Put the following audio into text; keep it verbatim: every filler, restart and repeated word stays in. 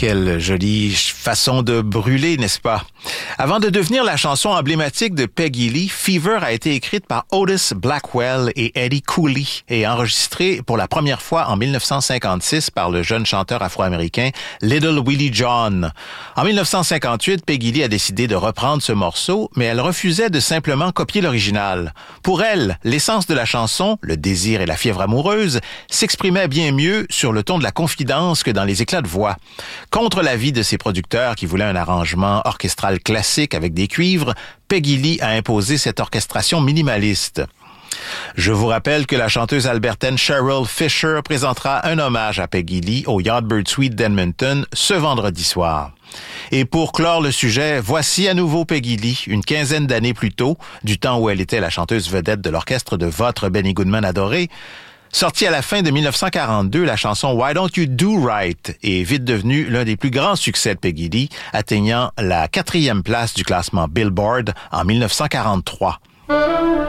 Quelle jolie façon de brûler, n'est-ce pas? Avant de devenir la chanson emblématique de Peggy Lee, Fever a été écrite par Otis Blackwell et Eddie Cooley et enregistrée pour la première fois en dix-neuf cent cinquante-six par le jeune chanteur afro-américain Little Willie John. En dix-neuf cent cinquante-huit, Peggy Lee a décidé de reprendre ce morceau, mais elle refusait de simplement copier l'original. Pour elle, l'essence de la chanson, le désir et la fièvre amoureuse, s'exprimait bien mieux sur le ton de la confidence que dans les éclats de voix. Contre l'avis de ses producteurs qui voulaient un arrangement orchestral classique avec des cuivres, Peggy Lee a imposé cette orchestration minimaliste. Je vous rappelle que la chanteuse albertaine Cheryl Fisher présentera un hommage à Peggy Lee au Yardbird Suite d'Edmonton ce vendredi soir. Et pour clore le sujet, voici à nouveau Peggy Lee, une quinzaine d'années plus tôt, du temps où elle était la chanteuse vedette de l'orchestre de votre Benny Goodman adoré. Sortie à la fin de dix-neuf cent quarante-deux, la chanson Why Don't You Do Right est vite devenue l'un des plus grands succès de Peggy Lee, atteignant la quatrième place du classement Billboard en dix-neuf cent quarante-trois.